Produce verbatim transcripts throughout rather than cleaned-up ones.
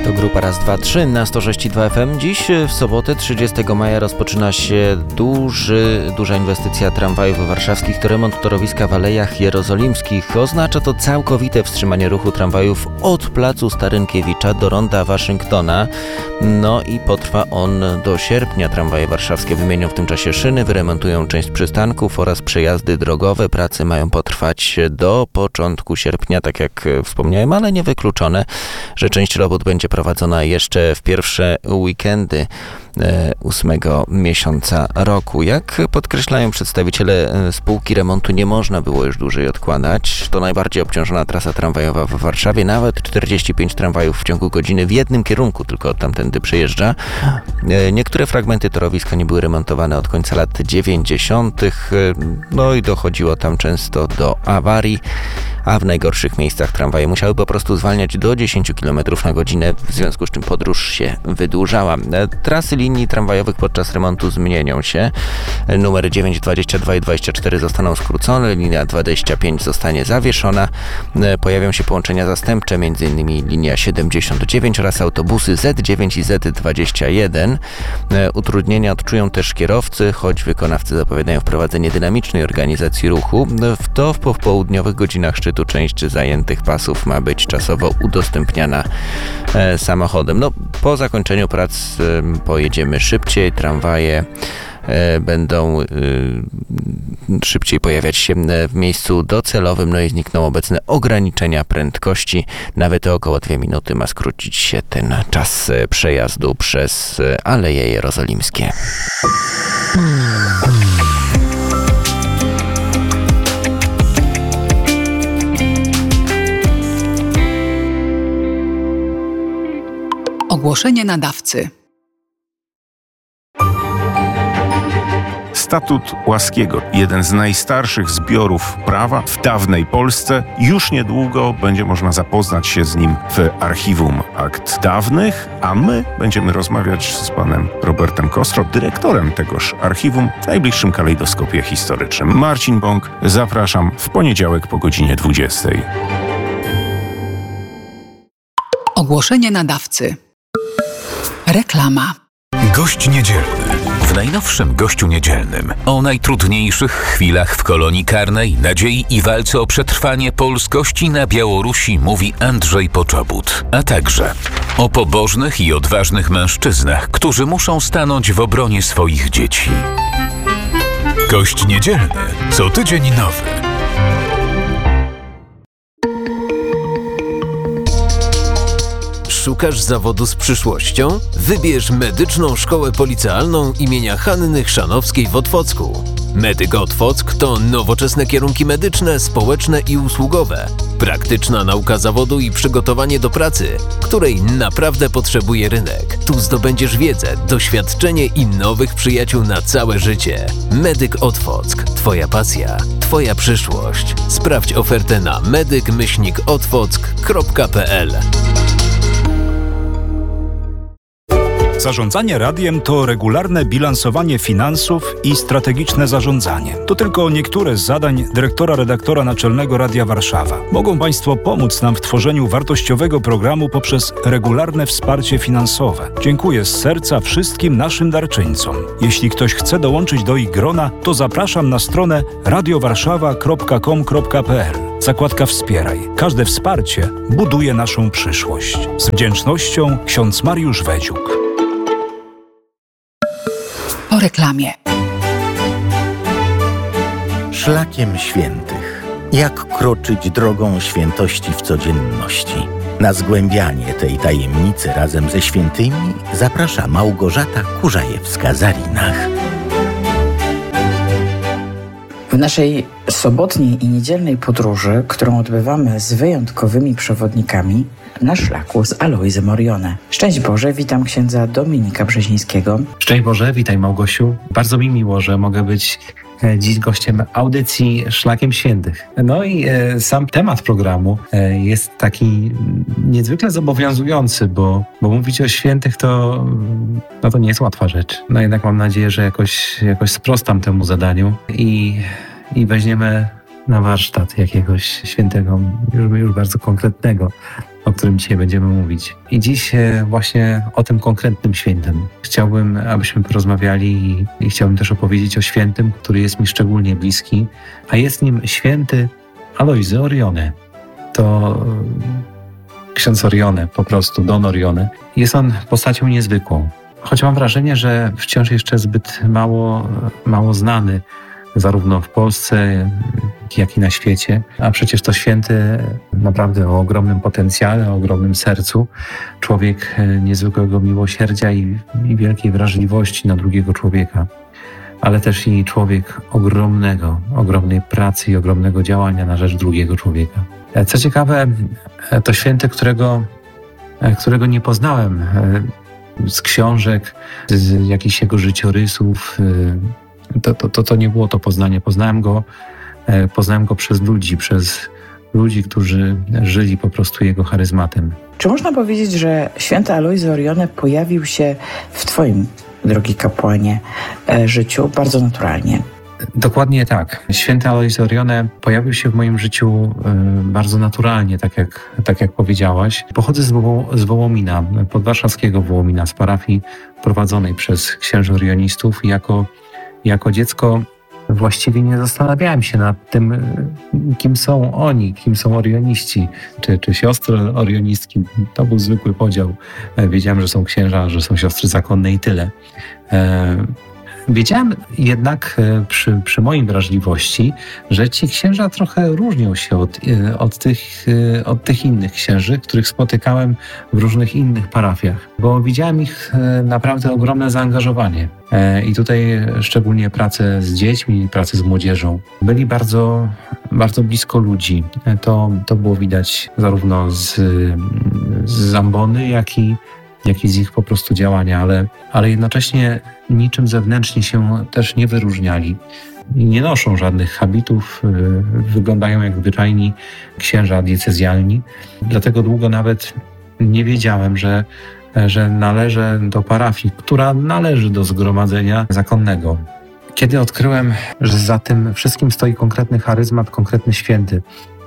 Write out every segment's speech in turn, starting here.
To grupa raz, dwa, trzy na sto sześć i dwa F M. Dziś w sobotę trzydziestego maja rozpoczyna się duży, duża inwestycja tramwajów warszawskich. To remont torowiska w Alejach Jerozolimskich. Oznacza to całkowite wstrzymanie ruchu tramwajów od placu Starynkiewicza do ronda Waszyngtona. No i potrwa on do sierpnia. Tramwaje warszawskie wymienią w tym czasie szyny, wyremontują część przystanków oraz przejazdy drogowe. Prace mają potrwać do początku sierpnia, tak jak wspomniałem, ale niewykluczone, że część robót będzie prowadzona jeszcze w pierwsze weekendy ósmego miesiąca roku. Jak podkreślają przedstawiciele spółki, remontu nie można było już dłużej odkładać. To najbardziej obciążona trasa tramwajowa w Warszawie. Nawet czterdzieści pięć tramwajów w ciągu godziny w jednym kierunku tylko tamtędy przejeżdża. Niektóre fragmenty torowiska nie były remontowane od końca lat dziewięćdziesiątych. No i dochodziło tam często do awarii, a w najgorszych miejscach tramwaje musiały po prostu zwalniać do dziesięć kilometrów na godzinę, w związku z czym podróż się wydłużała. Trasy linii tramwajowych podczas remontu zmienią się. Numery dziewięć, dwadzieścia dwa i dwadzieścia cztery zostaną skrócone, linia dwadzieścia pięć zostanie zawieszona. Pojawią się połączenia zastępcze, m.in. linia siedemdziesiąt dziewięć oraz autobusy Z dziewięć i Z dwadzieścia jeden. Utrudnienia odczują też kierowcy, choć wykonawcy zapowiadają wprowadzenie dynamicznej organizacji ruchu. W to w popołudniowych godzinach szczytu część zajętych pasów ma być czasowo udostępniana e, samochodem. No, po zakończeniu prac e, pojedziemy szybciej, tramwaje e, będą e, szybciej pojawiać się w miejscu docelowym, no i znikną obecne ograniczenia prędkości. Nawet o około dwie minuty ma skrócić się ten czas przejazdu przez Aleje Jerozolimskie. Ogłoszenie nadawcy. Statut Łaskiego, jeden z najstarszych zbiorów prawa w dawnej Polsce. Już niedługo będzie można zapoznać się z nim w Archiwum Akt Dawnych, a my będziemy rozmawiać z panem Robertem Kostro, dyrektorem tegoż archiwum, w najbliższym kalejdoskopie historycznym. Marcin Bąk, zapraszam w poniedziałek po godzinie dwudziestej. Ogłoszenie nadawcy. Reklama. Gość niedzielny. W najnowszym Gościu Niedzielnym o najtrudniejszych chwilach w kolonii karnej, nadziei i walce o przetrwanie polskości na Białorusi mówi Andrzej Poczobut, a także o pobożnych i odważnych mężczyznach, którzy muszą stanąć w obronie swoich dzieci. Gość Niedzielny. Co tydzień nowy. Szukasz zawodu z przyszłością? Wybierz Medyczną Szkołę Policealną imienia Hanny Chrzanowskiej w Otwocku. Medyk Otwock to nowoczesne kierunki medyczne, społeczne i usługowe. Praktyczna nauka zawodu i przygotowanie do pracy, której naprawdę potrzebuje rynek. Tu zdobędziesz wiedzę, doświadczenie i nowych przyjaciół na całe życie. Medyk Otwock. Twoja pasja, Twoja przyszłość. Sprawdź ofertę na medyk myślnik otwock kropka p l. Zarządzanie radiem to regularne bilansowanie finansów i strategiczne zarządzanie. To tylko niektóre z zadań dyrektora redaktora naczelnego Radia Warszawa. Mogą Państwo pomóc nam w tworzeniu wartościowego programu poprzez regularne wsparcie finansowe. Dziękuję z serca wszystkim naszym darczyńcom. Jeśli ktoś chce dołączyć do ich grona, to zapraszam na stronę radiowarszawa kropka com kropka p l. Zakładka Wspieraj. Każde wsparcie buduje naszą przyszłość. Z wdzięcznością, ksiądz Mariusz Wedziuk. Po reklamie. Szlakiem świętych. Jak kroczyć drogą świętości w codzienności? Na zgłębianie tej tajemnicy razem ze świętymi zaprasza Małgorzata Kurzajewska-Zarinach. W naszej sobotniej i niedzielnej podróży, którą odbywamy z wyjątkowymi przewodnikami, na szlaku z Alojzem Orione. Szczęść Boże, witam księdza Dominika Brzezińskiego. Szczęść Boże, witaj Małgosiu. Bardzo mi miło, że mogę być dziś gościem audycji Szlakiem Świętych. No i e, sam temat programu e, jest taki niezwykle zobowiązujący, bo, bo mówić o świętych to, no to nie jest łatwa rzecz. No jednak mam nadzieję, że jakoś, jakoś sprostam temu zadaniu i, i weźmiemy na warsztat jakiegoś świętego, już, już bardzo konkretnego, o którym dzisiaj będziemy mówić. I dziś właśnie o tym konkretnym świętym chciałbym, abyśmy porozmawiali i, i chciałbym też opowiedzieć o świętym, który jest mi szczególnie bliski, a jest nim święty Alojzy Orione. To ksiądz Orione, po prostu Don Orione. Jest on postacią niezwykłą, choć mam wrażenie, że wciąż jeszcze zbyt mało, mało znany zarówno w Polsce, jak i na świecie. A przecież to święty naprawdę o ogromnym potencjale, o ogromnym sercu. Człowiek niezwykłego miłosierdzia i, i wielkiej wrażliwości na drugiego człowieka. Ale też i człowiek ogromnego, ogromnej pracy i ogromnego działania na rzecz drugiego człowieka. Co ciekawe, to święty, którego, którego nie poznałem z książek, z jakichś jego życiorysów. To, to, to, to nie było to poznanie. Poznałem go, poznałem go przez ludzi, przez ludzi, którzy żyli po prostu jego charyzmatem. Czy można powiedzieć, że święty Alojzy Orione pojawił się w twoim, drogi kapłanie, życiu bardzo naturalnie? Dokładnie tak. Święty Alojzy Orione pojawił się w moim życiu bardzo naturalnie, tak jak, tak jak powiedziałaś. Pochodzę z, Woło, z Wołomina, podwarszawskiego Wołomina, z parafii prowadzonej przez księży orionistów. Jako, jako dziecko właściwie nie zastanawiałem się nad tym, kim są oni, kim są orioniści, czy, czy siostry orionistki. To był zwykły podział. Wiedziałem, że są księża, że są siostry zakonne i tyle. Wiedziałem jednak przy, przy mojej wrażliwości, że ci księża trochę różnią się od, od, tych, od tych innych księży, których spotykałem w różnych innych parafiach, bo widziałem ich naprawdę ogromne zaangażowanie. I tutaj szczególnie pracę z dziećmi, pracę z młodzieżą. Byli bardzo, bardzo blisko ludzi. To, to było widać zarówno z, z ambony, jak i jak i z ich po prostu działania, ale, ale jednocześnie niczym zewnętrznie się też nie wyróżniali. Nie noszą żadnych habitów, wyglądają jak zwyczajni księża diecezjalni. Dlatego długo nawet nie wiedziałem, że, że należę do parafii, która należy do zgromadzenia zakonnego. Kiedy odkryłem, że za tym wszystkim stoi konkretny charyzmat, konkretny święty,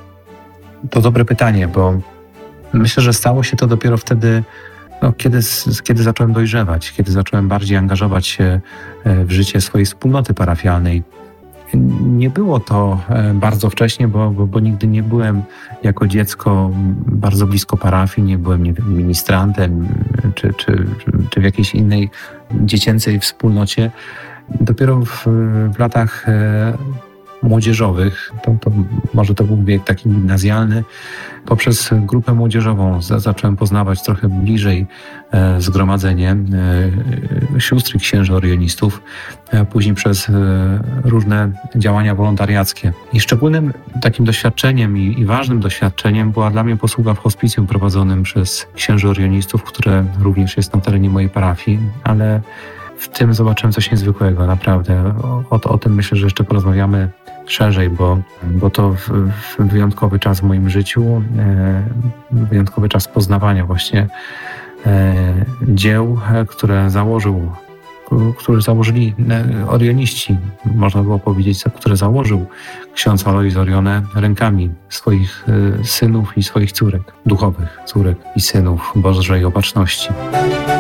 to dobre pytanie, bo myślę, że stało się to dopiero wtedy, No, kiedy, kiedy zacząłem dojrzewać, kiedy zacząłem bardziej angażować się w życie swojej wspólnoty parafialnej. Nie było to bardzo wcześnie, bo, bo, bo nigdy nie byłem jako dziecko bardzo blisko parafii, nie byłem nie wiem, ministrantem czy, czy, czy w jakiejś innej dziecięcej wspólnocie. Dopiero w, w latach młodzieżowych, to, to może to był wiek taki gimnazjalny, poprzez grupę młodzieżową za, zacząłem poznawać trochę bliżej e, zgromadzenie e, sióstr i księży orionistów, e, później przez e, różne działania wolontariackie. I szczególnym takim doświadczeniem i, i ważnym doświadczeniem była dla mnie posługa w hospicjum prowadzonym przez księży orionistów, które również jest na terenie mojej parafii, ale w tym zobaczyłem coś niezwykłego, naprawdę. O, o tym myślę, że jeszcze porozmawiamy szerzej, bo, bo to w, w wyjątkowy czas w moim życiu, e, wyjątkowy czas poznawania właśnie e, dzieł, które założył, które założyli orioniści, można było powiedzieć, które założył ksiądz Alojzy Orione rękami swoich synów i swoich córek, duchowych córek i synów Bożej Opatrzności.